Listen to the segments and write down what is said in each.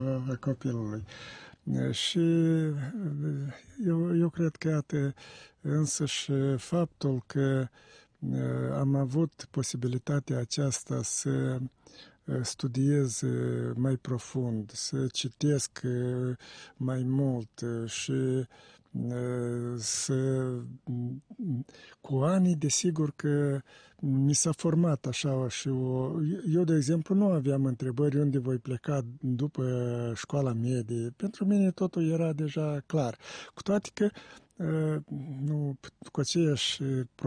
a copilului. Și eu cred că, iată, însăși faptul că am avut posibilitatea aceasta să studiez mai profund, să citesc mai mult și să... Cu anii, desigur că mi s-a format așa și eu, de exemplu, nu aveam întrebări unde voi pleca după școala medie. Pentru mine totul era deja clar. Cu toate că nu, cu aceeași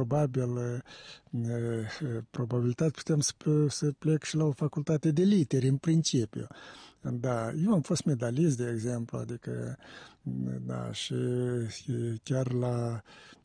probabilitate putem să plec și la o facultate de literi, în principiu. Da, eu am fost medalist, de exemplu, adică, da, și chiar la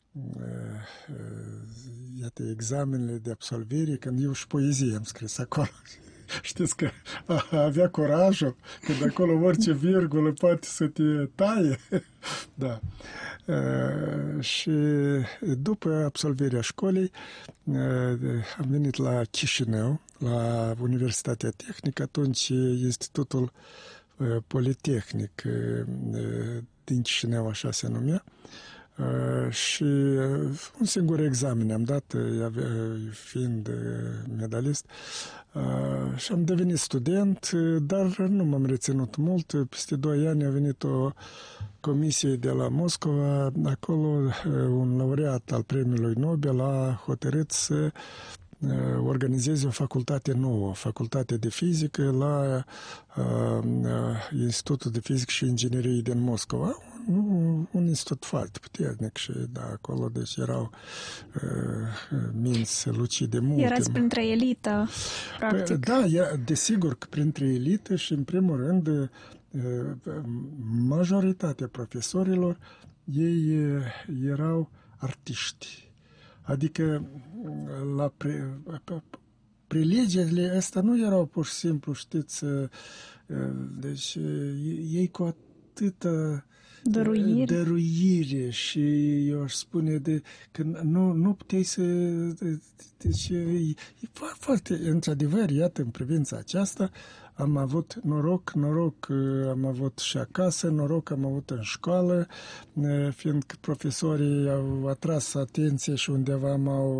iată, examenele de absolvire, când eu și poezie am scris acolo. Știți că avea curajul, când acolo orice virgulă poate să te taie. Da. Și după absolvirea școlii am venit la Chișinău, la Universitatea Tehnică, atunci Institutul Politehnic din Chișinău, așa se numea. Și un singur examen am dat, fiind medalist, și am devenit student, dar nu m-am reținut mult. Peste 2 ani a venit o comisie de la Moscova, acolo un laureat al premiului Nobel a hotărât să organizeze o facultate nouă, facultate de fizică la Institutul de Fizică și Inginerie din Moscova, un institut foarte puternic și da, acolo deci erau minți lucide multe. Erați printre elită, practic. Da, desigur că printre elită și în primul rând majoritatea profesorilor ei erau artiști. Adică la prelegerile astea nu erau pur și simplu, știți, deci ei cu atâta dăruire și eu aș spune că nu puteai să... Deci e foarte, într-adevăr, iată, în privința aceasta, am avut noroc am avut și acasă, noroc am avut în școală, fiindcă profesorii au atras atenție și undeva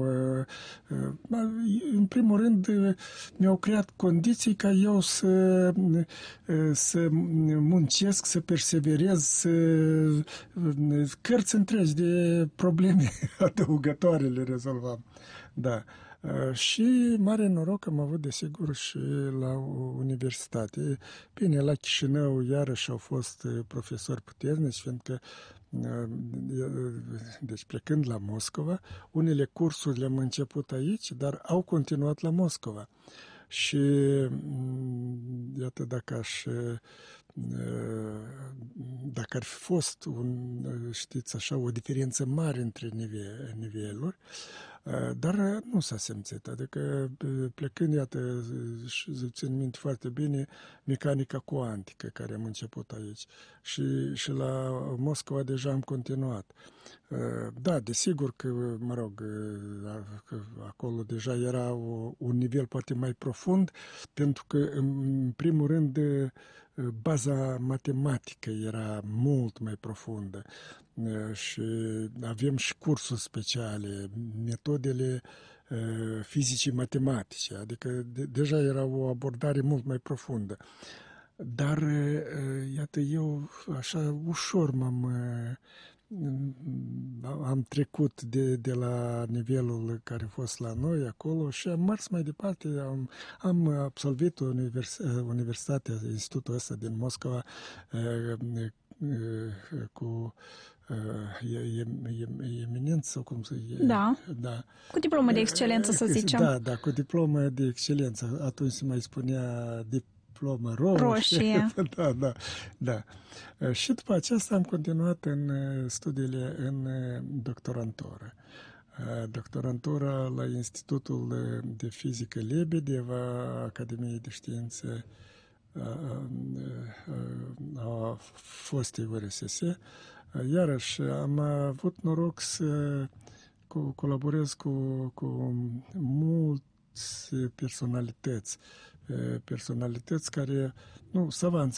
în primul rând, mi-au creat condiții ca eu să muncesc, să perseverez, cărți întregi de probleme adăugătoare le rezolvam. Da. Și mare noroc am avut, desigur, și la universitate. Bine, la Chișinău iarăși au fost profesori puternici, fiindcă deci plecând la Moscova, unele cursuri le-am început aici, dar au continuat la Moscova. Și iată, dacă ar fi fost știți așa, o diferență mare între niveluri, dar nu s-a simțit. Adică plecând, iată, și țin minte foarte bine, mecanica cuantică care am început aici. Și la Moscova deja am continuat. Da, desigur că, mă rog, că acolo deja era un nivel poate mai profund, pentru că, în primul rând, baza matematică era mult mai profundă și avem și cursuri speciale, metodele fizicii matematice, adică deja era o abordare mult mai profundă. Dar, iată, eu așa ușor am trecut de la nivelul care a fost la noi acolo și am mers mai departe. Am absolvit universitatea, institutul ăsta din Moscova cu eminență, cum să zice. Da. Cu diplomă de excelență, să zicem. Da, cu diplomă de excelență. Atunci se mai spunea diplomă roșie. Da. Și după aceasta am continuat în studiile în doctorantură. Doctorantura la Institutul de Fizică Lebedev a Academiei de Științe a fostei URSS. Iarăși am avut noroc să colaborez cu mulți personalități care, savanți